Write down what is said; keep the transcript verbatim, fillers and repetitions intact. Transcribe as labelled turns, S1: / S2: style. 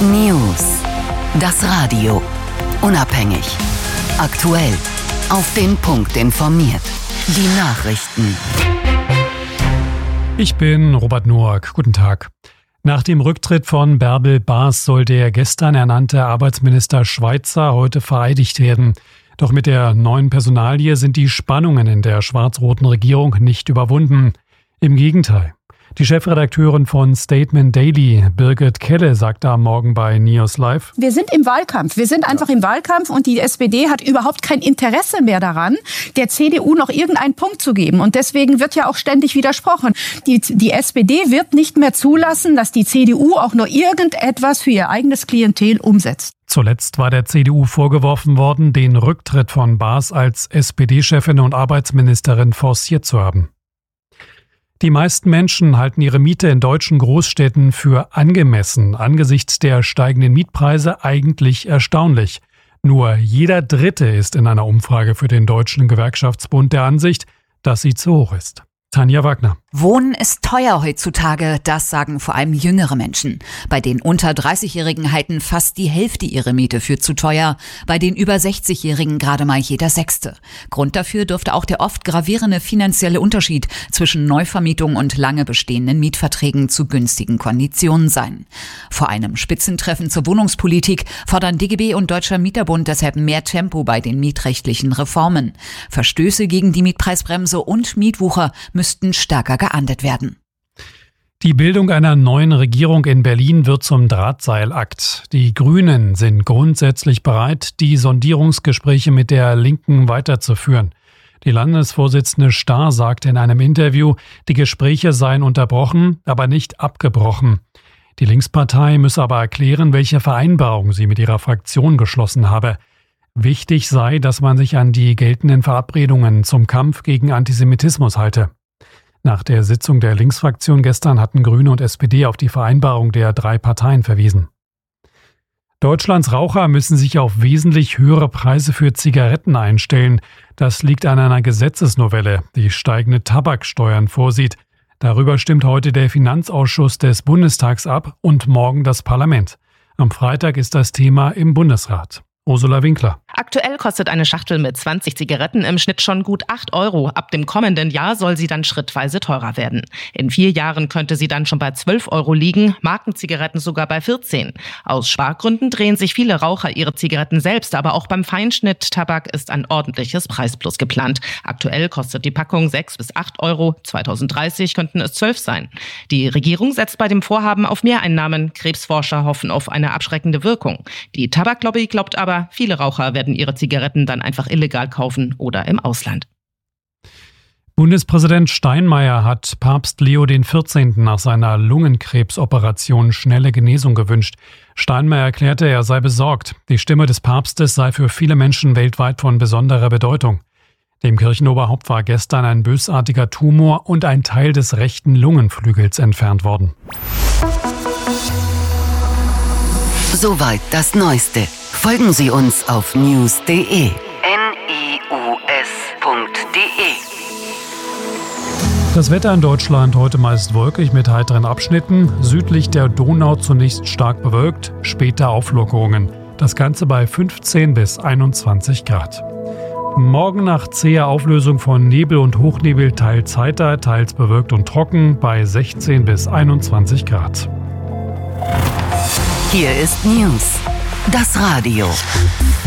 S1: News. Das Radio. Unabhängig. Aktuell. Auf den Punkt informiert. Die Nachrichten.
S2: Ich bin Robert Noack. Guten Tag. Nach dem Rücktritt von Bärbel Baas soll der gestern ernannte Arbeitsminister Schweizer heute vereidigt werden. Doch mit der neuen Personalie sind die Spannungen in der schwarz-roten Regierung nicht überwunden. Im Gegenteil. Die Chefredakteurin von Statement Daily, Birgit Kelle, sagte am Morgen bei News Live:
S3: Wir sind im Wahlkampf. Wir sind einfach im Wahlkampf und die S P D hat überhaupt kein Interesse mehr daran, der C D U noch irgendeinen Punkt zu geben. Und deswegen wird ja auch ständig widersprochen. Die, die S P D wird nicht mehr zulassen, dass die C D U auch nur irgendetwas für ihr eigenes Klientel umsetzt.
S2: Zuletzt war der C D U vorgeworfen worden, den Rücktritt von Baas als S P D-Chefin und Arbeitsministerin forciert zu haben. Die meisten Menschen halten ihre Miete in deutschen Großstädten für angemessen, angesichts der steigenden Mietpreise eigentlich erstaunlich. Nur jeder Dritte ist in einer Umfrage für den Deutschen Gewerkschaftsbund der Ansicht, dass sie zu hoch ist. Tanja Wagner.
S4: Wohnen ist teuer heutzutage, das sagen vor allem jüngere Menschen. Bei den unter dreißigjährigen halten fast die Hälfte ihre Miete für zu teuer, bei den über sechzigjährigen gerade mal jeder Sechste. Grund dafür dürfte auch der oft gravierende finanzielle Unterschied zwischen Neuvermietung und lange bestehenden Mietverträgen zu günstigen Konditionen sein. Vor einem Spitzentreffen zur Wohnungspolitik fordern D G B und Deutscher Mieterbund deshalb mehr Tempo bei den mietrechtlichen Reformen. Verstöße gegen die Mietpreisbremse und Mietwucher müssten stärker geahndet werden.
S2: Die Bildung einer neuen Regierung in Berlin wird zum Drahtseilakt. Die Grünen sind grundsätzlich bereit, die Sondierungsgespräche mit der Linken weiterzuführen. Die Landesvorsitzende Starr sagte in einem Interview, die Gespräche seien unterbrochen, aber nicht abgebrochen. Die Linkspartei müsse aber erklären, welche Vereinbarung sie mit ihrer Fraktion geschlossen habe. Wichtig sei, dass man sich an die geltenden Verabredungen zum Kampf gegen Antisemitismus halte. Nach der Sitzung der Linksfraktion gestern hatten Grüne und S P D auf die Vereinbarung der drei Parteien verwiesen. Deutschlands Raucher müssen sich auf wesentlich höhere Preise für Zigaretten einstellen. Das liegt an einer Gesetzesnovelle, die steigende Tabaksteuern vorsieht. Darüber stimmt heute der Finanzausschuss des Bundestags ab und morgen das Parlament. Am Freitag ist das Thema im Bundesrat. Ursula Winkler.
S5: Aktuell kostet eine Schachtel mit zwanzig Zigaretten im Schnitt schon gut acht Euro. Ab dem kommenden Jahr soll sie dann schrittweise teurer werden. In vier Jahren könnte sie dann schon bei zwölf Euro liegen, Markenzigaretten sogar bei vierzehn. Aus Spargründen drehen sich viele Raucher ihre Zigaretten selbst, aber auch beim Feinschnitt-Tabak ist ein ordentliches Preisplus geplant. Aktuell kostet die Packung sechs bis acht Euro, zweitausenddreißig könnten es zwölf sein. Die Regierung setzt bei dem Vorhaben auf Mehreinnahmen. Krebsforscher hoffen auf eine abschreckende Wirkung. Die Tabaklobby glaubt aber, viele Raucher werden ihre Zigaretten dann einfach illegal kaufen oder im Ausland.
S2: Bundespräsident Steinmeier hat Papst Leo der vierzehnte. Nach seiner Lungenkrebsoperation schnelle Genesung gewünscht. Steinmeier erklärte, er sei besorgt. Die Stimme des Papstes sei für viele Menschen weltweit von besonderer Bedeutung. Dem Kirchenoberhaupt war gestern ein bösartiger Tumor und ein Teil des rechten Lungenflügels entfernt worden.
S1: Soweit das Neueste. Folgen Sie uns auf news punkt de. N I U S punkt de.
S2: Das Wetter in Deutschland heute meist wolkig mit heiteren Abschnitten. Südlich der Donau zunächst stark bewölkt, später Auflockerungen. Das Ganze bei fünfzehn bis einundzwanzig Grad. Morgen nach zäher Auflösung von Nebel und Hochnebel teils heiter, teils bewölkt und trocken bei sechzehn bis einundzwanzig Grad.
S1: Hier ist News. Das Radio.